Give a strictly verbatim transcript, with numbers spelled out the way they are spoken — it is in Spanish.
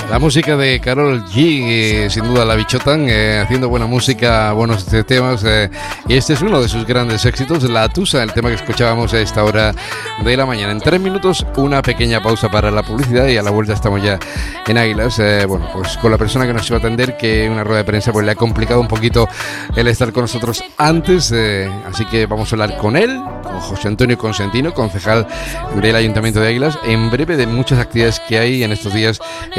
La música de Karol G, eh, sin duda la bichotan, eh, haciendo buena música, buenos temas, eh, y este es uno de sus grandes éxitos, La Tusa, el tema que escuchábamos a esta hora de la mañana. En tres minutos, una pequeña pausa para la publicidad y a la vuelta estamos ya en Águilas, eh, bueno, pues con la persona que nos iba a atender, que una rueda de prensa pues le ha complicado un poquito el estar con nosotros antes, eh, así que vamos a hablar con él, con José Antonio Consentino, concejal del Ayuntamiento de Águilas, en breve de muchas actividades que hay en estos días